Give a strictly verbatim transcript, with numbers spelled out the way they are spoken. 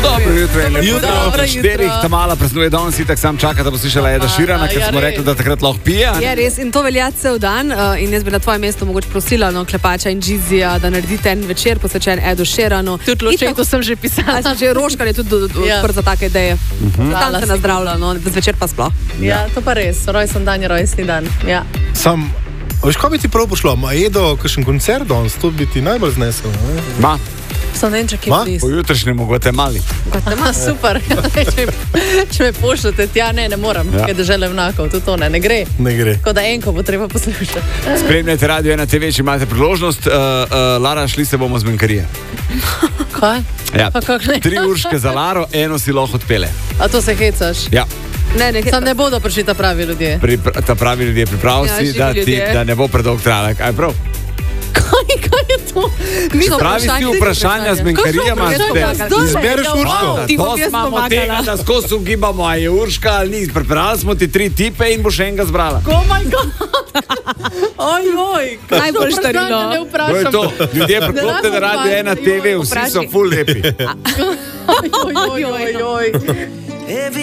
Dobro jutro, je lepo. Dobro Dobro jutro. štirih, ta mala praznuje danes, itak sam čaka, da bo slišala Eda Širana, ker ja, smo res. rekli, da takrat lahko pije. a ne? Je res, in to velja cel dan. Uh, in jaz bi na tvojem mestu mogoče prosila no, Klepača in Gizija, da naredite en večer posvečen Edu Širanu. Tudi Ločetu sem že pisala. A, že Roškar je tudi do- do- Ja. odprt za take ideje. Mhm. Tam se nazdravlja, no, zvečer pa sploh. Ja, to pa res. Rojsten dan je rojstni dan. Ja. Sam, veš, kaj bi ti prav pošlo? Ma Edo, kakšen koncert danes, to bi ti najbolj znesel. Ne? Ma, Sem ne vem, če Ma? kje po jutrišnjem mogoče mali. Ma, super. če, če me pošljete tja, ne, ne moram, Ja. ja. ker države vnakov, tudi to ne, ne gre. Ne gre. Tako da enko bo treba poslušati. Spremljajte Radio ena te ve, če imate priložnost. Uh, uh, Lara, šli se bomo z Menkarije. Kaj? Ja. Pa kako ne? Tri urške za Laro, eno si lahko odpele. A to se hecaš? Ja. Ne, ne, Sam ne bodo prišli ta pravi ljudje. Pri, ta pravi ljudje, pripravi Ja, si, živi da, ti, ljudje. da ne bo predolg trajala. Kaj prav? Kaj, kaj je to? Mi smo Pravi si vprašanje- vprašanja z Menkarijama. Kakšno vprašanje? ste- Izbereš Urško. Ti bom To jaz imamo pomagala. tega, da skozi ugibamo, a je Urška ali ni. Prebrali smo ti tri tipe in boš enega zbrala. Oh my god! Oj, oj! Najbolj štarino. Ne To je vprašam. to. Ljudje preklopite na Radio ena te ve, vsi so Vprašaj. full lepi. Oj, oj, oj, oj, oj.